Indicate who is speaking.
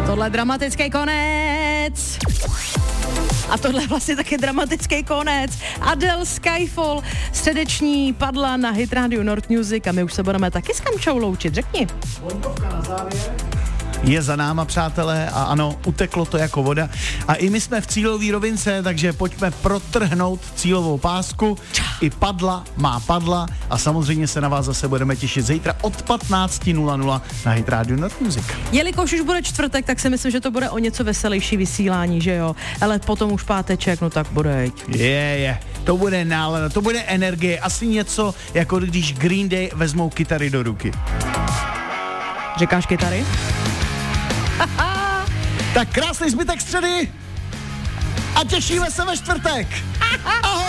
Speaker 1: Tohle je dramatický konec. A tohle je vlastně taky dramatický konec. Adele Skyfall, středeční padla na Hit Radio North Music a my už se budeme taky s Kamčou loučit, řekni.
Speaker 2: Vojtovka na závěr. Je za náma, přátelé, a ano, uteklo to jako voda. A i my jsme v cílové rovince, takže pojďme protrhnout cílovou pásku. I padla, má padla a samozřejmě se na vás zase budeme těšit zítra od 15:00 na Hit Radio North Music.
Speaker 1: Jelikož už bude čtvrtek, tak si myslím, že to bude o něco veselější vysílání, že jo? Ale potom už páteček, no tak bude.
Speaker 2: To bude nálada, to bude energie, asi něco jako když Green Day vezmou kytary do ruky.
Speaker 1: Říkáš kytary?
Speaker 2: Tak krásný zbytek středy a těšíme se ve čtvrtek. Ahoj!